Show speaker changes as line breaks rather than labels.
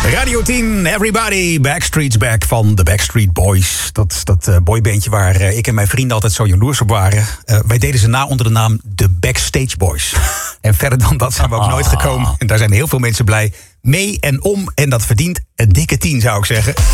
Radio 10, Everybody, Backstreet's Back van de Backstreet Boys. Dat boybandje waar ik en mijn vrienden altijd zo jaloers op waren. Wij deden ze na onder de naam de Backstage Boys. En verder dan dat zijn we ook nooit gekomen. En daar zijn heel veel mensen blij mee en om. En dat verdient een dikke 10, zou ik zeggen.